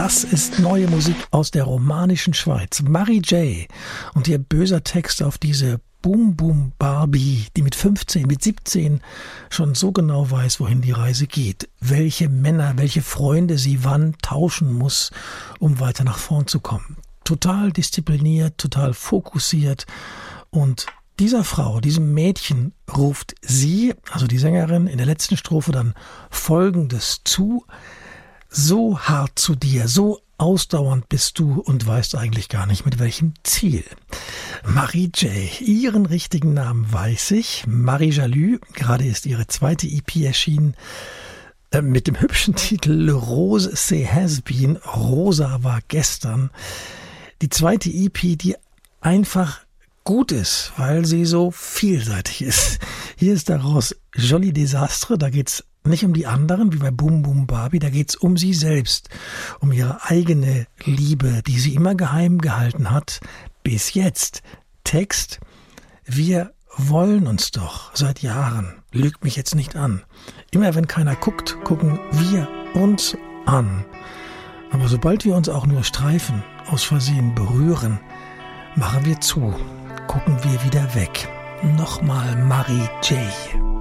Das ist neue Musik aus der romanischen Schweiz. Marie J. und ihr böser Text auf diese Boom Boom Barbie, die mit 15, mit 17 schon so genau weiß, wohin die Reise geht. Welche Männer, welche Freunde sie wann tauschen muss, um weiter nach vorn zu kommen. Total diszipliniert, total fokussiert. Und dieser Frau, diesem Mädchen ruft sie, also die Sängerin, in der letzten Strophe dann Folgendes zu: So hart zu dir, so ausdauernd bist du und weißt eigentlich gar nicht mit welchem Ziel. Marie J., ihren richtigen Namen weiß ich, Marie Jalus, gerade ist ihre zweite EP erschienen, mit dem hübschen Titel Le Rose c'est has been, Rosa war gestern. Die zweite EP, die einfach gut ist, weil sie so vielseitig ist. Hier ist daraus Joli Desastre, da geht's nicht um die anderen, wie bei Boom Boom Barbie, da geht's um sie selbst, um ihre eigene Liebe, die sie immer geheim gehalten hat, bis jetzt. Text: Wir wollen uns doch seit Jahren, lügt mich jetzt nicht an. Immer wenn keiner guckt, gucken wir uns an. Aber sobald wir uns auch nur streifen, aus Versehen berühren, machen wir zu, gucken wir wieder weg. Nochmal Marie J.